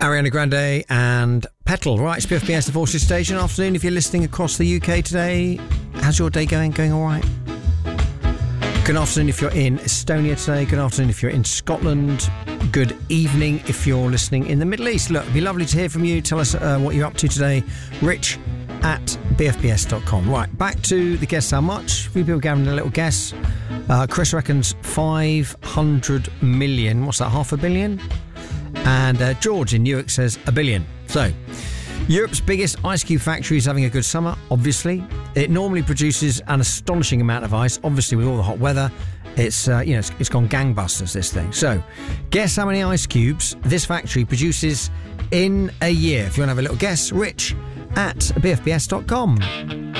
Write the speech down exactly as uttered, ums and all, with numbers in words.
Ariana Grande and Petal. Right, it's B F B S, the Forces Station. Afternoon, if you're listening across the U K today. How's your day going? Going all right? Good afternoon if you're in Estonia today. Good afternoon if you're in Scotland. Good evening if you're listening in the Middle East. Look, it'd be lovely to hear from you. Tell us uh, what you're up to today. Rich at b f b s dot com. Right, back to the guess how much. A few people giving a little guess. Uh, Chris reckons five hundred million. What's that, half a billion? And uh, George in Newark says a billion. So, Europe's biggest ice cube factory is having a good summer, obviously. It normally produces an astonishing amount of ice. Obviously, with all the hot weather, it's uh, you know it's, it's gone gangbusters, this thing. So, guess how many ice cubes this factory produces in a year. If you want to have a little guess, Rich at b f b s dot com.